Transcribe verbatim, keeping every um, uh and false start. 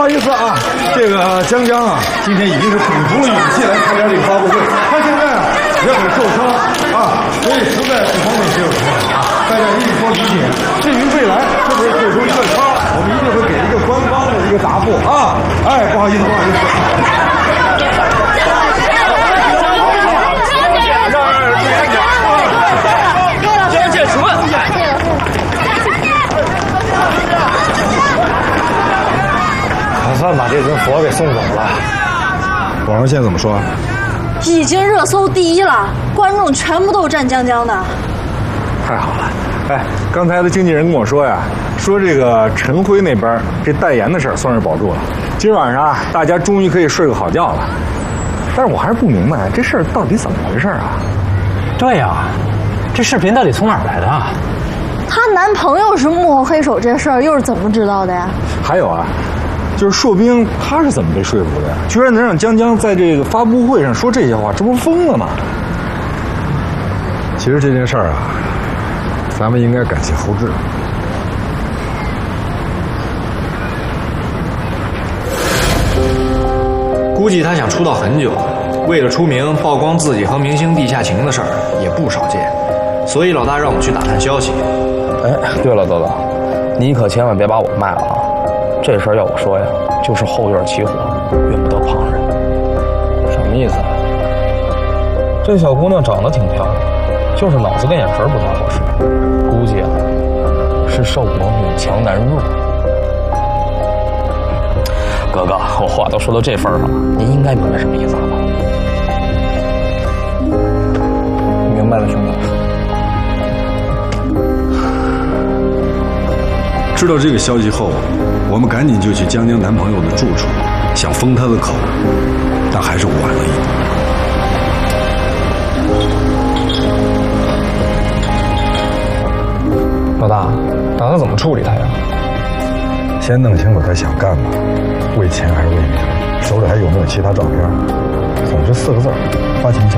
好意思啊，这个江江啊，今天已经是鼓足了勇气来参加这个发布会，他现在啊也很受伤啊，所以实在不方便接受采访啊。大家一起多理解。至于未来是不是做出一个叉，我们一定会给一个官方的一个答复啊。哎，不好意思，不好意思。 江姐，请问。 总算把这尊佛给送走了。 网上现在怎么说？ 已经热搜第一了，观众全部都站江江的。 太好了！哎，刚才的经纪人跟我说呀，说这个陈辉那边这代言的事儿算是保住了。今儿晚上啊，大家终于可以睡个好觉了。但是我还是不明白这事儿到底怎么回事啊？ 对呀、啊，这视频到底从哪儿来的啊？ 她男朋友是幕后黑手，这事儿又是怎么知道的呀？ 还有啊，就是硕兵他是怎么被说服的呀？居然能让江江在这个发布会上说这些话，这不疯了吗？其实这件事儿啊，咱们应该感谢侯志。 估计他想出道很久，为了出名曝光自己和明星地下情的事儿也不少见，所以老大让我去打探消息。 哎，对了，豆豆，你可千万别把我卖了啊！这事儿要我说呀，就是后院起火，怨不得旁人。 什么意思啊？这小姑娘长得挺漂亮，就是脑子跟眼神不太合适，估计啊是受过女强男弱。哥哥，我话都说到这份儿上了，您应该明白什么意思了吧？ 明白了，兄弟。 知道这个消息后，我们赶紧就去江江男朋友的住处，想封他的口，但还是晚了一步。老大，打算怎么处理他呀？ 先弄清楚他想干嘛，为钱还是为名，手里还有没有其他照片。总之四个字：花钱。